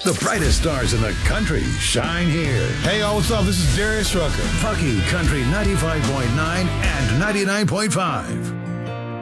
The brightest stars in the country shine here. Hey, y'all, what's up? This is Darius Rucker. Parky Country 95.9 and 99.5.